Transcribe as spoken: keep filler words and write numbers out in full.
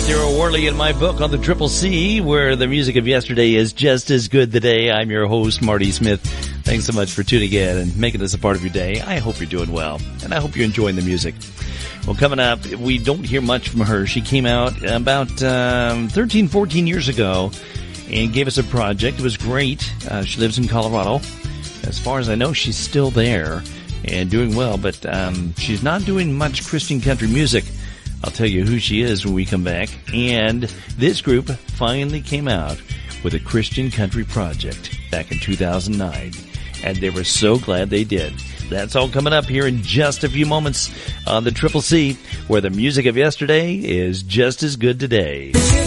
Daryl Worley in my book on the Triple C, where the music of yesterday is just as good today. I'm your host, Marty Smith. Thanks so much for tuning in and making this a part of your day. I hope you're doing well, and I hope you're enjoying the music. Well, coming up, we don't hear much from her. She came out about um, thirteen, fourteen years ago and gave us a project. It was great. Uh, she lives in Colorado. As far as I know, she's still there and doing well, but um, she's not doing much Christian country music. I'll tell you who she is when we come back. And this group finally came out with a Christian country project back in two thousand nine. And they were so glad they did. That's all coming up here in just a few moments on the Triple C, where the music of yesterday is just as good today.